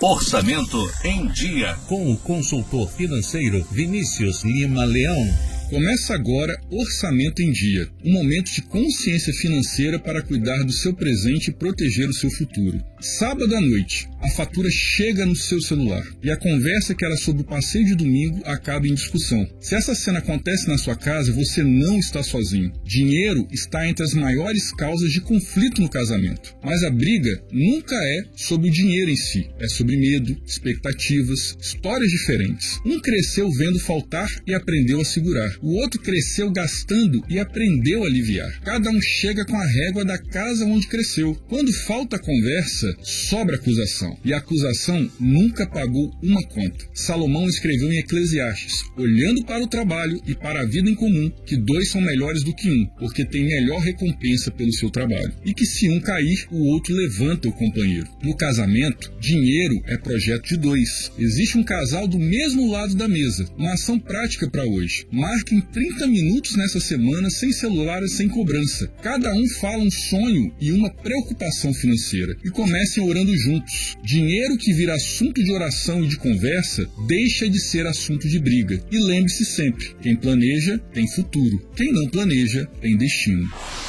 Orçamento em Dia, com o consultor financeiro Vinícius Lima Leão. Começa agora Orçamento em Dia, um momento de consciência financeira para cuidar do seu presente e proteger o seu futuro. Sábado à noite, a fatura chega no seu celular e a conversa que era sobre o passeio de domingo acaba em discussão. Se essa cena acontece na sua casa, você não está sozinho. Dinheiro está entre as maiores causas de conflito no casamento. Mas a briga nunca é sobre o dinheiro em si. É sobre medo, expectativas, histórias diferentes. Um cresceu vendo faltar e aprendeu a segurar. O outro cresceu gastando e aprendeu a aliviar. Cada um chega com a régua da casa onde cresceu. Quando falta conversa, sobra acusação. E a acusação nunca pagou uma conta. Salomão escreveu em Eclesiastes, olhando para o trabalho e para a vida em comum, que dois são melhores do que um, porque tem melhor recompensa pelo seu trabalho. E que se um cair, o outro levanta o companheiro. No casamento, dinheiro é projeto de dois. Existe um casal do mesmo lado da mesa. Uma ação prática para hoje. Marquem 30 minutos nessa semana sem celular e sem cobrança. Cada um fala um sonho e uma preocupação financeira. E comecem orando juntos. Dinheiro que vira assunto de oração e de conversa deixa de ser assunto de briga. E lembre-se sempre, quem planeja tem futuro. Quem não planeja tem destino.